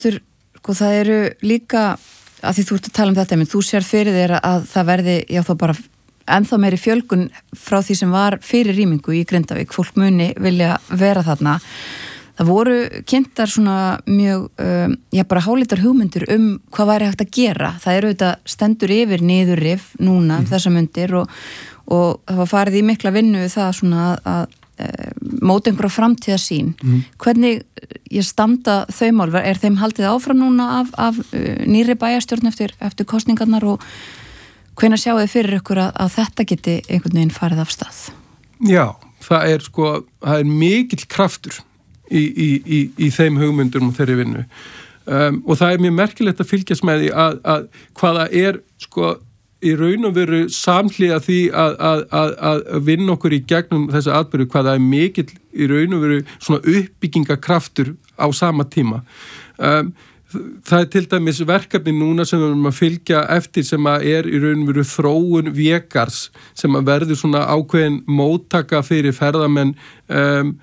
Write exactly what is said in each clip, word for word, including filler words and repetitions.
Sko, það eru líka, að því þú ert að tala um þetta, menn þú sér fyrir þér að það verði, já þá bara ennþá meiri fjölgun frá því sem var fyrir rýmingu í Grindavík, fólk muni vilja vera þarna. Það voru kynntar svona mjög, um, já bara hálitar hugmyndir um hvað væri hægt að gera. Það eru þetta stendur yfir niðurrif núna mm. þessa mundir og, og það var farið í mikla vinnu það svona að, að móta einhverja framtíðarsýn. Mm. Hvernig ég standa þau mál, er þeim haldið áfram núna af, af nýrri bæjarstjórn eftir, eftir kosningarnar og hvenær sjáu þið fyrir ykkur að, að þetta geti einhvern veginn farið af stað? Já, það er sko, það er mikill kraftur í, í, í, í þeim hugmyndum og þeirri vinnu. Um, og það er mjög merkilegt að fylgjast með því að, að hvaða er sko í raun og veru samhliða því að, að, að, að vinna okkur í gegnum þessu atbyrju, hvað það er mikill í raun og veru svona uppbyggingakraftur á sama tíma. Um, það er til dæmis verkefni núna sem við erum að fylgja eftir sem að er í raun og veru þróun vegars sem að verður svona ákveðin móttaka fyrir ferðamenn um,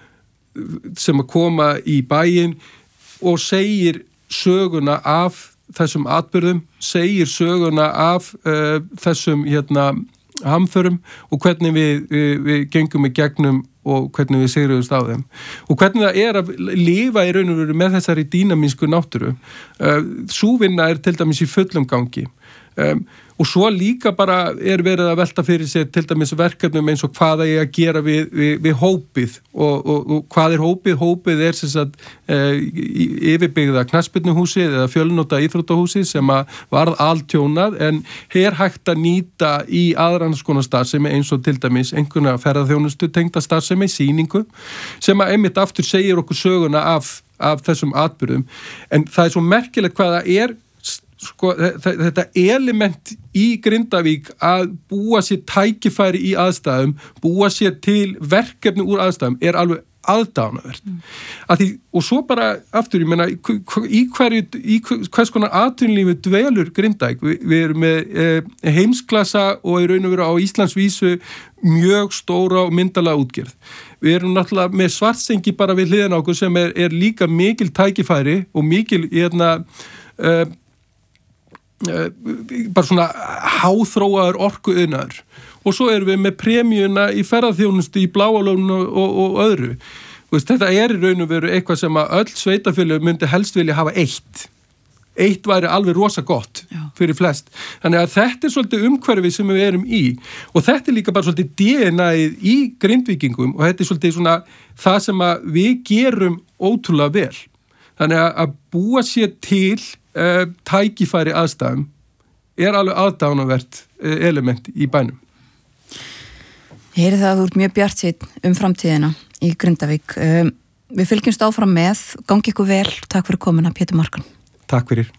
sem að koma í bæinn og segir söguna af þessum atbyrðum, segir söguna af uh, þessum hérna hamförum og hvernig við, við, við gengum í gegnum og hvernig við sigruðumst á þeim. Og hvernig það er að lifa í raun og veru með þessari dýnamísku náttúru. Uh, sú vinna er til dæmis í fullum gangi. Um, og svo líka bara er verið að velta fyrir sér til dæmis verkefnum eins og hvað það er að gera við, við, við hópið og, og, og hvað er hópið? Hópið er sem sagt uh, yfirbyggða knattspyrnuhúsið eða fjölnota íþróttahúsið sem að varð altjónað en er hægt að nýta í aðrannars konar starfsemi eins og til dæmis einhverja ferðaþjónustu tengda starfsemi, sýningu sem að einmitt aftur segir okkur söguna af, af þessum atburðum. En það er svo merkilegt hvað það er sko, þetta element í Grindavík að búa sér tækifæri í aðstæðum, búa sér til verkefni úr aðstæðum er alveg aðdáunarvert. Mm. Að því, og svo bara aftur, ég meina, í hverju, í hvers konar atvinnulífi dvelur Grindavík. Vi, við erum með eh, heimsklassa og í raun og veru á Íslandsvísu mjög stóra og myndalega útgerð. Við erum náttúrulega með Svartsengi bara við hliðina á okkur sem er, er líka mikil tækifæri og mikil, hérna, eh, Uh, bara svona háþróaður orkuiðnaður og svo erum við með premjuna í ferðaþjónustu í Bláalónu og, og, og öðru. Veist, þetta er í raun og veru eitthvað sem að öll sveitafélög myndi helst vilja hafa eitt. Eitt væri alveg rosa gott Já. Fyrir flest. Þannig að þetta er svolítið umhverfi sem við erum í og þetta er líka bara svolítið D N A-ið í Grindvíkingum og þetta er svolítið svona það sem að við gerum ótrúlega vel. Þannig að, að búa sér til Uh, tækifæri aðstæðum er alveg aðdánavert uh, element í bænum. Ég heyri það að þú ert mjög bjartsýnn um framtíðina í Grindavík. Um, við fylgjumst áfram með, gangi ykkur vel, takk fyrir komuna Pétur Markan. Takk fyrir.